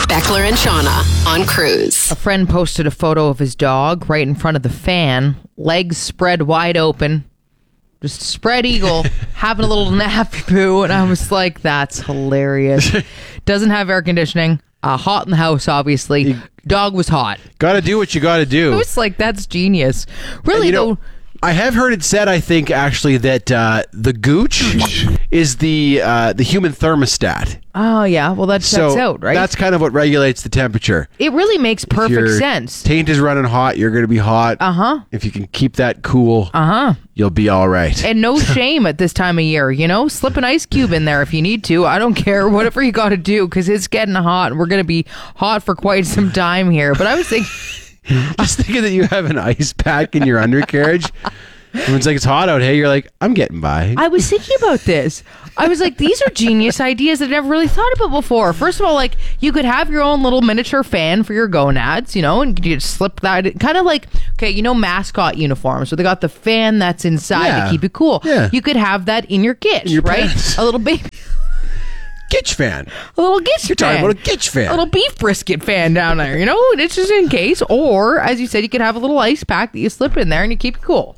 Beckler and Shauna on Cruise. A friend posted a photo of his dog right in front of the fan, legs spread wide open, just spread eagle, having a little nappy poo. And I was like, that's hilarious. Doesn't have air conditioning. Hot in the house, obviously. Dog was hot. Gotta do what you gotta do. I was like, that's genius. Really, though. I have heard it said, I think, actually, that the gooch is the human thermostat. Oh, yeah. Well, that checks out, right? That's kind of what regulates the temperature. It really makes perfect If your sense. Taint is running hot, you're going to be hot. Uh-huh. If you can keep that cool, you'll be all right. And no shame at this time of year, you know? Slip an ice cube in there if you need to. I don't care. Whatever you got to do, because it's getting hot. We're going to be hot for quite some time here. But I was thinking... Just thinking that you have an ice pack in your undercarriage. When it's like, it's hot out, hey, you're like, I'm getting by. I was thinking about this. I was like, these are genius ideas that I never really thought about before. First of all, like, you could have your own little miniature fan for your gonads, you know, and you just slip that. Kind of like, okay, you know, mascot uniforms. So they got the fan that's inside to keep it cool. Yeah. You could have that in your gitch, your right? pants. A little baby. Gitch fan. A little gitch You're fan. talking about a gitch fan. A little beef brisket fan down there, you know? It's just in case. Or, as you said, you could have a little ice pack that you slip in there and you keep it cool.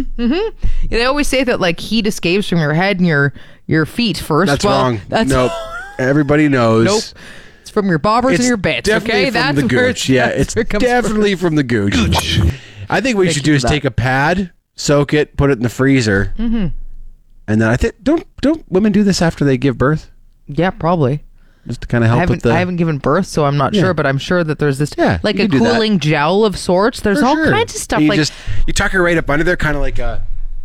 They always say that, like, heat escapes from your head and your feet first. That's wrong. Nope. Everybody knows. Nope. It's from your bobbers and your bits, definitely okay? From the gooch. Yeah, it's definitely from the gooch. I think what you should do is take a pad, soak it, put it in the freezer, and then I think don't women do this after they give birth? Yeah, probably. Just to kind of help with the... I haven't given birth, so I'm not sure, but I'm sure that there's this, like a cooling gel of sorts. There's all kinds of stuff. And like you tuck her right up under there, kind of like a...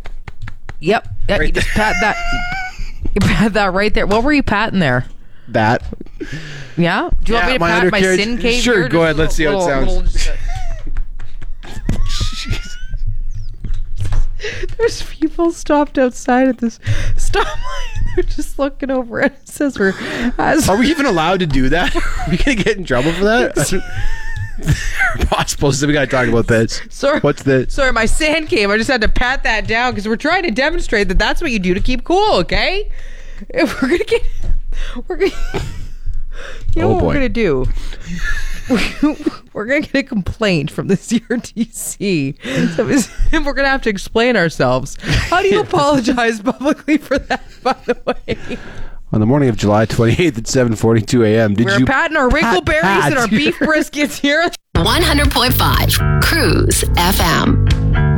Yep. Right, you just pat that. You pat that right there. What were you patting there? That. Yeah? Do you want me to pat my sin cave? Sure, here? go ahead. Let's see how it sounds. There's people stopped outside at this stoplight. They're just looking over and it says Are we even allowed to do that? Are we going to get in trouble for that? Possible. So we got to talk about this. Sorry. What's this? Sorry, my sand cave. I just had to pat that down because we're trying to demonstrate that that's what you do to keep cool, okay? If we're going to get... You know what we're going to do? We're going to get a complaint from the CRTC. So we're going to have to explain ourselves. How do you apologize publicly for that, by the way? On the morning of July 28th at 7:42 a.m. We're patting our wrinkleberries and our beef briskets here. 100.5 Cruise FM.